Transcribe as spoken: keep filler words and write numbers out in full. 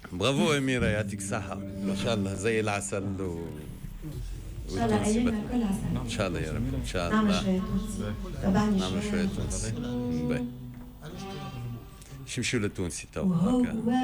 برافو أميرة، يعطيك الصحة، ما شاء الله زي العسل و... إن شاء الله أيامنا كل عسل. إن شاء الله يا رب، إن شاء الله. نعمل شوية تونسي، تبعني نعمل شوية تونسي. باهي. شمشوا للتونسي تو.